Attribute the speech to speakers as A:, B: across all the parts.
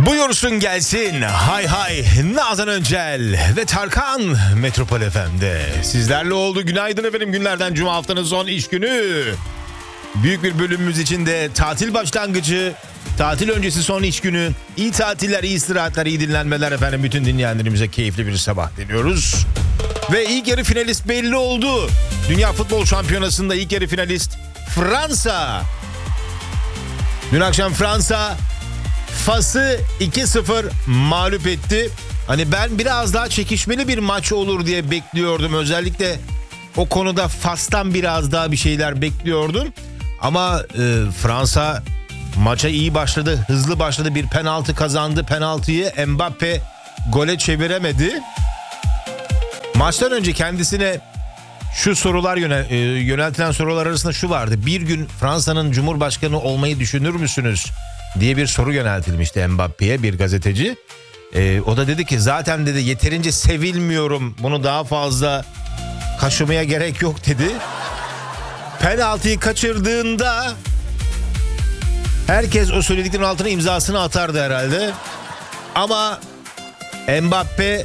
A: Buyursun gelsin hay hay Nazan Öncel ve Tarkan Metropol FM'de sizlerle oldu. Günaydın efendim, günlerden cuma, haftanın son iş günü. Büyük bir bölümümüz için de tatil başlangıcı, tatil öncesi son iş günü. İyi tatiller, iyi istirahatler, iyi dinlenmeler efendim. Bütün dinleyenlerimize keyifli bir sabah diliyoruz. Ve ilk yarı finalist belli oldu. Dünya Futbol Şampiyonası'nda ilk yarı finalist Fransa. Dün akşam Fransa Fas'ı 2-0 mağlup etti. Hani ben biraz daha çekişmeli bir maç olur diye bekliyordum. Özellikle o konuda Fas'tan biraz daha bir şeyler bekliyordum. Ama Fransa maça iyi başladı, hızlı başladı. Bir penaltı kazandı. Penaltıyı Mbappe gole çeviremedi. Maçtan önce kendisine şu sorular yöneltilen sorular arasında şu vardı. Bir gün Fransa'nın Cumhurbaşkanı olmayı düşünür müsünüz diye bir soru yöneltilmişti Mbappe'ye bir gazeteci. O da dedi ki zaten dedi yeterince sevilmiyorum, bunu daha fazla kaşımaya gerek yok dedi. Penaltıyı kaçırdığında herkes o söylediklerinin altına imzasını atardı herhalde. Ama Mbappe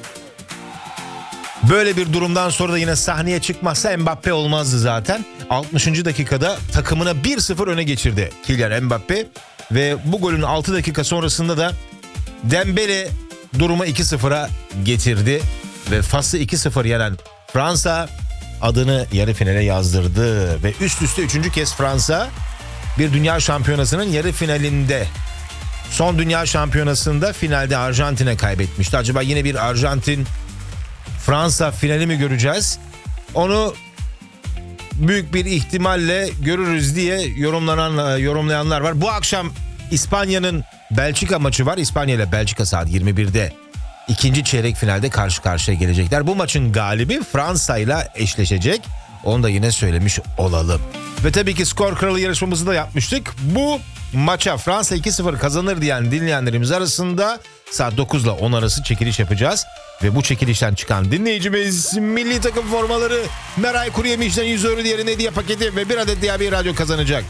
A: böyle bir durumdan sonra da yine sahneye çıkmazsa Mbappe olmazdı zaten. 60. dakikada takımına 1-0 öne geçirdi Kylian Mbappe. Ve bu golün 6 dakika sonrasında da Dembele durumu 2-0'a getirdi. Ve Fas'ı 2-0 yenen Fransa adını yarı finale yazdırdı. Ve üst üste 3. kez Fransa bir dünya şampiyonasının yarı finalinde. Son dünya şampiyonasında finalde Arjantin'e kaybetmişti. Acaba yine bir Arjantin Fransa finali mi göreceğiz? Onu büyük bir ihtimalle görürüz diye yorumlayanlar var. Bu akşam İspanya'nın Belçika maçı var. İspanya ile Belçika saat 21'de ikinci çeyrek finalde karşı karşıya gelecekler. Bu maçın galibi Fransa ile eşleşecek. Onu da yine söylemiş olalım. Ve tabii ki skor kralı yarışmamızı da yapmıştık. Bu maça Fransa 2-0 kazanır diyen dinleyenlerimiz arasında saat 9 ile 10 arası çekiliş yapacağız. Ve bu çekilişten çıkan dinleyicimiz milli takım formaları, Meray Kuruyemiş'ten 100 euro diğerine hediye paketi ve bir adet DAB radyo kazanacak.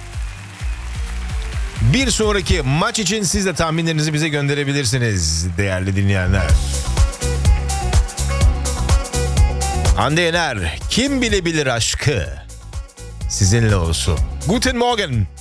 A: Bir sonraki maç için siz de tahminlerinizi bize gönderebilirsiniz değerli dinleyenler. Hande Yener, kim bilebilir aşkı sizinle olsun. Guten Morgen.